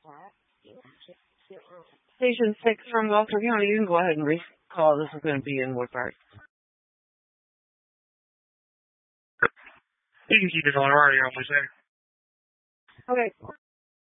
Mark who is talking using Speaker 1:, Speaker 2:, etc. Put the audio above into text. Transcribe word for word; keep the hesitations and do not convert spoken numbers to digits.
Speaker 1: Station six from Gloucester County. You can go ahead and recall. This is going to be in Woodpark.
Speaker 2: You can keep it on radio, please, sir.
Speaker 1: Okay.